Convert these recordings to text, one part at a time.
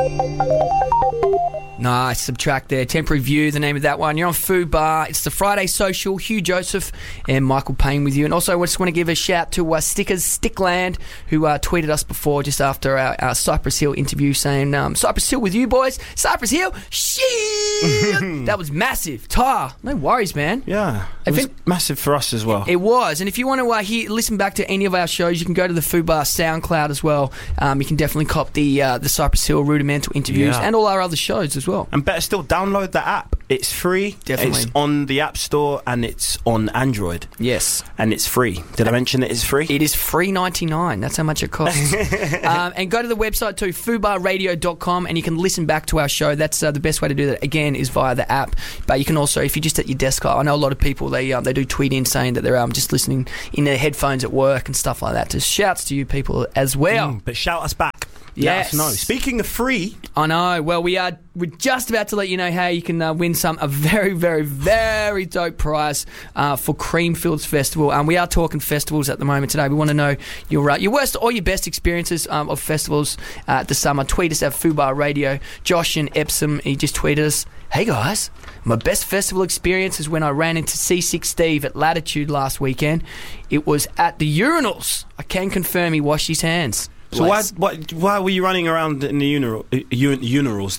Nice, subtract there. Temporary View, the name of that one. You're on Food Bar. It's the Friday Social. Hugh Joseph and Michael Payne with you. And also, I just want to give a shout to Stickers Stickland, who tweeted us before, just after our Cypress Hill interview, saying, Cypress Hill with you boys. Cypress Hill, shit! That was massive. Tar, no worries, man. Yeah, it was massive for us as well. It was. And if you want to listen back to any of our shows, you can go to the Food Bar SoundCloud as well. You can definitely cop the Cypress Hill Rudimental interviews and all our other shows as well. And better still, download the app. It's free. Definitely. It's on the App Store and it's on Android. Yes. And it's free. Did I mention that it's free? It is $3.99. That's how much it costs. And go to the website too, foodbarradio.com, and you can listen back to our show. That's the best way to do that, again, is via the app. But you can also, if you're just at your desk, I know a lot of people, they do tweet in saying that they're just listening in their headphones at work and stuff like that. So shouts to you people as well. But shout us back. Yes. Let us know. Speaking of free, I know. Well, we're just about to let you know how you can win a very, very, very dope prize for Creamfields Festival. We are talking festivals at the moment today. We want to know your worst or your best experiences of festivals this summer. Tweet us at Fubar Radio. Josh in Epsom, he just tweeted us, "Hey guys, my best festival experience is when I ran into C6 Steve at Latitude last weekend. It was at the urinals. I can confirm he washed his hands." So why were you running around in the urinals? The urinals.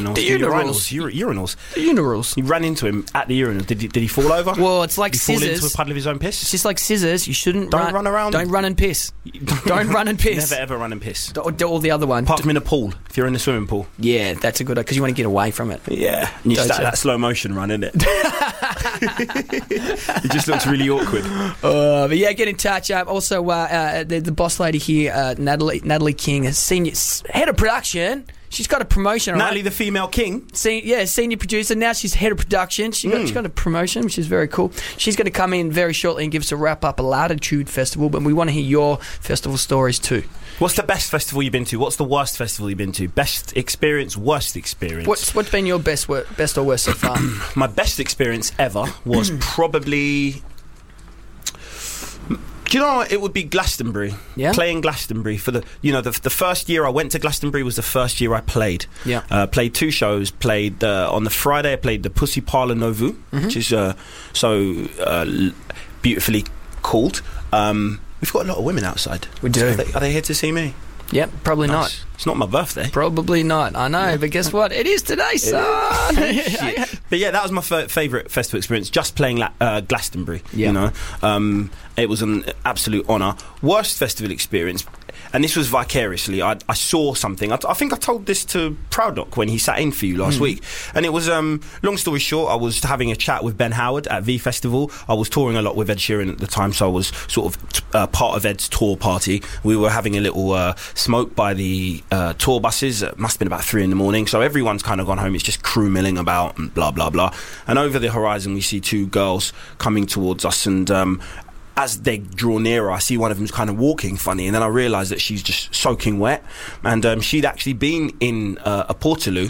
The urinals. You ran into him at the urinal. Did he fall over? Well, it's like Did he scissors. fall into a puddle of his own piss? It's just like scissors. You shouldn't run around. Don't run and piss. Don't run and piss. Never ever run and piss. Or the other one. Apart from in a pool. If you're in the swimming pool. Yeah, that's a good one, because you want to get away from it. Yeah. And you start that slow motion run, innit? It just looks really awkward. But yeah, get in touch. Also, the boss lady here, Natalie King, senior head of production. She's got a promotion. Natalie, the female king. Senior producer. Now she's head of production. She's got a promotion, which is very cool. She's going to come in very shortly and give us a wrap up of Latitude Festival. But we want to hear your festival stories too. What's the best festival you've been to? What's the worst festival you've been to? Best experience, worst experience. What's been your best or worst so far? My best experience ever was probably. Do you know what? It would be Glastonbury. Yeah. Playing Glastonbury for the first year I went to Glastonbury was the first year I played. Yeah. Played 2 shows. Played on the Friday. I played the Pussy Parlour Novu, which is so beautifully called. We've got a lot of women outside. We do. Are they here to see me? Yep, probably Nice. not. It's not my birthday. Probably not. I know, but guess what? It is today, son. But yeah, that was my favourite festival experience. Just playing Glastonbury. Yeah. You know, it was an absolute honour. Worst festival experience, and this was vicariously. I saw something. I think I told this to Prouddoc when he sat in for you last week, and it was long story short. I was having a chat with Ben Howard at V Festival. I was touring a lot with Ed Sheeran at the time, so I was sort of part of Ed's tour party. We were having a little smoke by the tour buses. It must have been about 3 a.m, so everyone's kind of gone home. It's just crew milling about and blah blah blah. And over the horizon we see 2 girls coming towards us, and as they draw nearer, I see one of them's kind of walking funny, and then I realise that she's just soaking wet, and she'd actually been in a Portaloo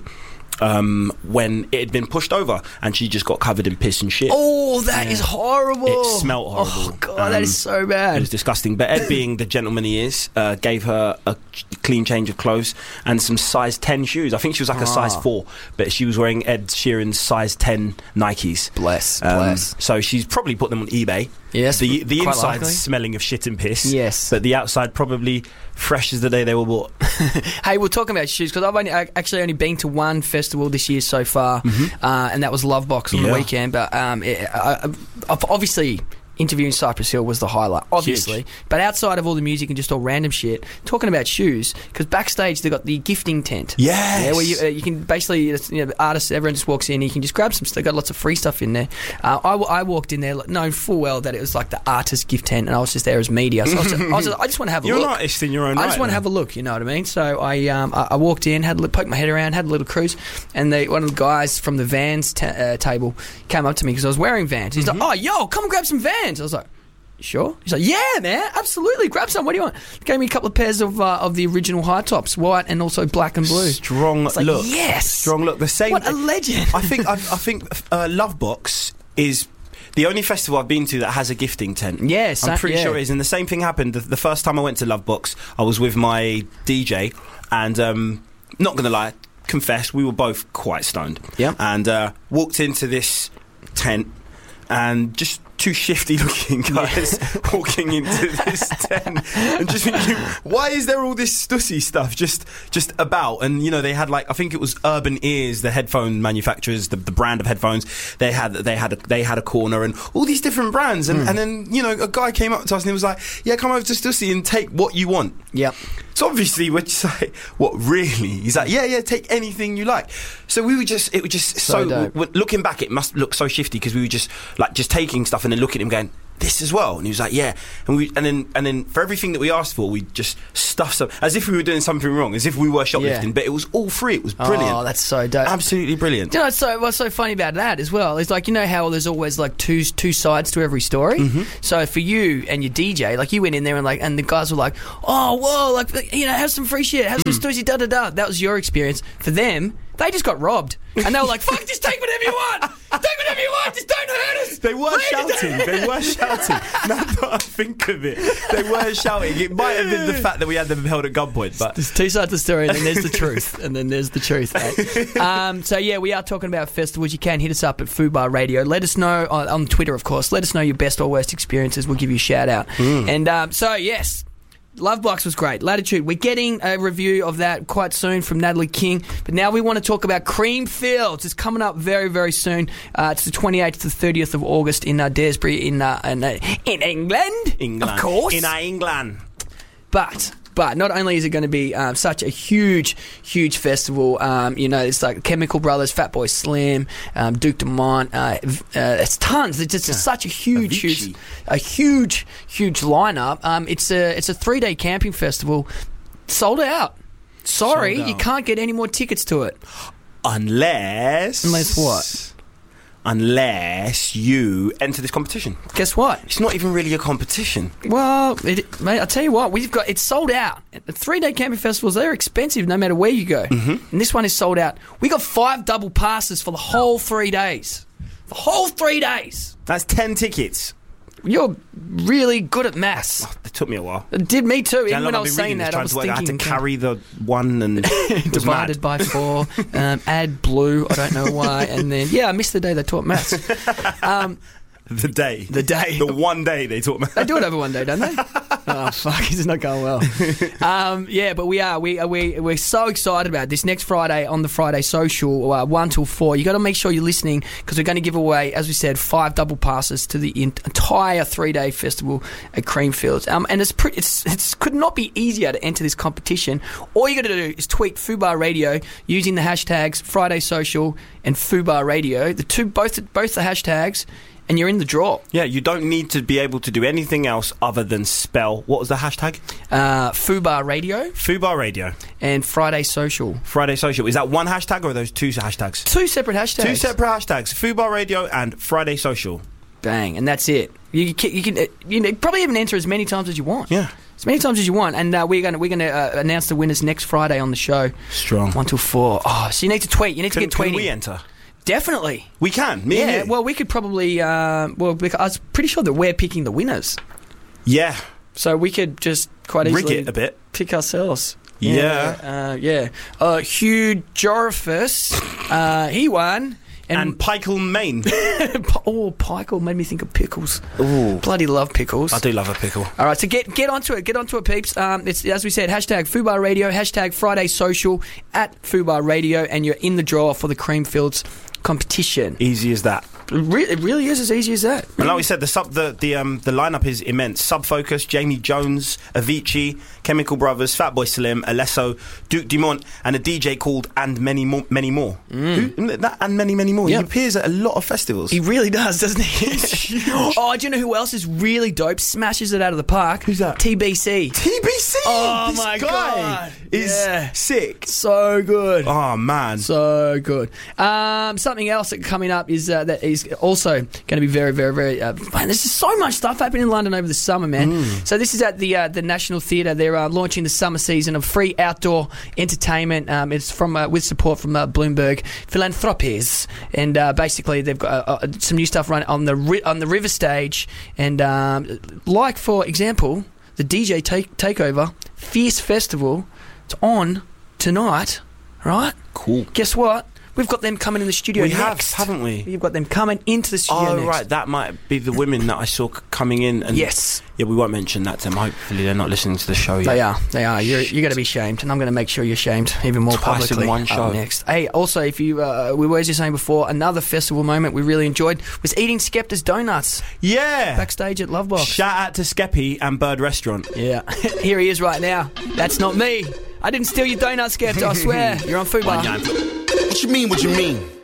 when it had been pushed over, and she just got covered in piss and shit. Oh, that is horrible. It smelt horrible. Oh god, that is so bad. It was disgusting. But Ed, being the gentleman he is, gave her a clean change of clothes and some size 10 shoes. I think she was like a size 4, but she was wearing Ed Sheeran's size 10 Nikes. Bless. So she's probably put them on eBay. Yes, the inside likely. Smelling of shit and piss. Yes, but the outside probably fresh as the day they were bought. Hey, we're talking about shoes, because I've actually only been to one festival this year so far, and that was Lovebox on the weekend. But obviously, interviewing Cypress Hill was the highlight, obviously. Huge. But outside of all the music and just all random shit, talking about shoes, because backstage they got the gifting tent. Yes. Yeah, where you can basically, artists, everyone just walks in, you can just grab some stuff. They got lots of free stuff in there. I walked in there knowing full well that it was like the artist gift tent, and I was just there as media. So I just want to have a look. You're an artist in your own right. I just want to have a look, you know what I mean? So I walked in, poked my head around, had a little cruise, and one of the guys from the Vans table came up to me because I was wearing Vans. He's like, "Oh, yo, come and grab some Vans." I was like, "Sure?" He's like, "Yeah, man, absolutely. Grab some. What do you want?" Gave me a couple of pairs of the original high tops, white and also black and blue. Strong look. Yes. Strong look. The same. What a legend. I think Lovebox is the only festival I've been to that has a gifting tent. Yes, I'm pretty sure it is. And the same thing happened the first time I went to Lovebox. I was with my DJ, and not gonna lie, confess, we were both quite stoned. Yep. And walked into this tent, and just two shifty looking guys walking into this tent, and just thinking, why is there all this stussy stuff just about? And you know, they had like, I think it was Urban Ears, the headphone manufacturers, the brand of headphones. They had a corner and all these different brands, and then, you know, a guy came up to us and he was like, yeah, come over to Stussy and take what you want. Yep. So obviously we're just like, what, really? He's like, yeah, take anything you like. So it was just so looking back, it must look so shifty, because we were just taking stuff and then looking at him going, this as well. And he was like, yeah. And then for everything that we asked for, we just stuffed some, as if we were doing something wrong, as if we were shoplifting, but it was all free. It was brilliant. Oh, that's so dope. Absolutely brilliant. You know, what's so funny about that as well is, like, you know how there's always like two sides to every story? Mm-hmm. So for you and your DJ, like, you went in there and the guys were like, oh, whoa, like, you know, have some free shit, have some Stussy, da-da-da. That was your experience. For them, they just got robbed. And they were like, fuck, just take whatever you want. Take whatever you want. Just don't hurt us. They were shouting. Now that I think of it, they were shouting. It might have been the fact that we had them held at gunpoint. But there's two sides to the story, and then there's the truth. And then there's the truth, mate. So, yeah, we are talking about festivals. You can hit us up at Fubar Radio. Let us know on Twitter, of course. Let us know your best or worst experiences. We'll give you a shout out. And so, yes, Love Blocks was great. Latitude, we're getting a review of that quite soon from Natalie King. But now we want to talk about Creamfields. It's coming up very, very soon. It's the 28th to the 30th of August in Daresbury in England. Of course. In England. But not only is it going to be such a huge, huge festival, you know, it's like Chemical Brothers, Fatboy Slim, Duke Dumont, it's tons. It's just such a huge lineup. It's a 3-day camping festival, sold out. Sorry, you can't get any more tickets to it. Unless what? Unless you enter this competition. Guess what? It's not even really a competition. Well, mate, I'll tell you what, it's sold out. The 3-day camping festivals, they're expensive no matter where you go. Mm-hmm. And this one is sold out. We got 5 double passes for the whole 3 days. The whole 3 days. That's 10 tickets. You're really good at maths. Oh, it took me a while. It did me too. Even when I was saying that, I was thinking... I had to carry the one and... divided by 4. Add blue. I don't know why. And then, I missed the day they taught maths. The day. The one day they taught maths. They do it over one day, don't they? Oh, fuck. It's not going well. But we're so excited about this. Next Friday on the Friday Social, 1 till 4. You got to make sure you're listening, because we're going to give away, as we said, 5 double passes to the entire 3-day festival at Creamfields. And it could not be easier to enter this competition. All you got to do is tweet Fubar Radio using the hashtags Friday Social and Fubar Radio. Both the hashtags. And you're in the draw. Yeah, you don't need to be able to do anything else other than spell. What was the hashtag? Fubar Radio. Fubar Radio. And Friday Social. Friday Social. Is that one hashtag or are those 2 hashtags? 2 separate hashtags. 2 separate hashtags. Fubar Radio and Friday Social. Bang, and that's it. You can probably even enter as many times as you want. Yeah. As many times as you want. And we're going to announce the winners next Friday on the show. Strong. 1 till 4. Oh, so you need to tweet. You need to get tweeting. Can we enter? Definitely. We can. Me and you. Well, we could probably... because I was pretty sure that we're picking the winners. Yeah. So we could just quite easily... rig it a bit. Pick ourselves. Yeah. Hugh Jorifus, he won. And Pikel Main. Pikel made me think of pickles. Ooh. Bloody love pickles. I do love a pickle. All right, so get onto it. Get onto it, peeps. It's, as we said, hashtag Fubar Radio, hashtag Friday Social at Fubar Radio, and you're in the draw for the Creamfields competition. Easy as that. It really is as easy as that. And like we said, the lineup is immense. Subfocus, Jamie Jones, Avicii, Chemical Brothers, Fatboy Slim, Alesso, Duke Dumont, and a DJ called And Many More. That And Many More. Yep. He appears at a lot of festivals. He really does, doesn't he? Oh, do you know who else is really dope? Smashes it out of the park. Who's that? TBC. TBC. Oh this my guy god, is sick. So good. Oh man, so good. Something else that coming up is that is also going to be very, very, very. Man, there's just so much stuff happening in London over the summer, man. So this is at the National Theatre. They're launching the summer season of free outdoor entertainment. It's from with support from Bloomberg Philanthropies, and basically they've got some new stuff running on the River Stage, and like for example, the DJ Takeover Fierce Festival. It's on tonight right? Cool. Guess what? We've got them coming in the studio We next. have, haven't we? You've got them coming into the studio next. Right, that might be the women that I saw coming in. And yes. Yeah, we won't mention that to them. Hopefully they're not listening to the show yet. They are. You're going to be shamed, and I'm going to make sure you're shamed even more Twice publicly. in one show. Next. Hey, also, if you, we were just saying before, another festival moment we really enjoyed was eating Skepta's donuts. Yeah. Backstage at Lovebox. Shout out to Skeppy and Bird Restaurant. Yeah. Here he is right now. That's not me. I didn't steal your donut, Skepta, I swear. You're on Food Bar. What you mean, what you mean?